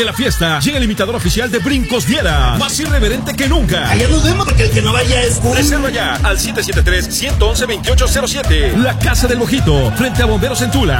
De la fiesta, llega el imitador oficial de Brincos Viera, más irreverente que nunca. Allá nos vemos porque el que no vaya es cool. Reserva ya al 773-111-2807. La Casa del Mojito, frente a Bomberos en Tula.